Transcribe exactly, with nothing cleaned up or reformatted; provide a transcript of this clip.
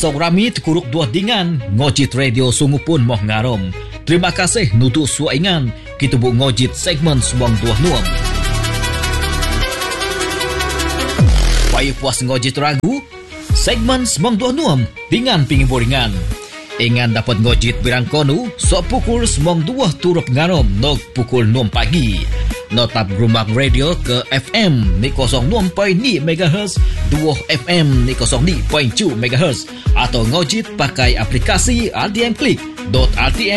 Pasok rami tekuruk dua dingan ngojit radio sungu pun moh ngarom. Terima kasih nutu suaingan kita bu ngojit segmen semang dua nuam. Payah puas ngojit ragu segmen semang dua nuam dengan pingin boringan. Ingan dapat ngojit birang konu sok pukul semang dua turut ngarom nok pukul enam pagi. Notap rumah radio ke F M ni kosong enam perpuluhan lima megahertz, dua F M ni kosong lima perpuluhan dua megahertz atau ngojit pakai aplikasi R T M Click dot R T M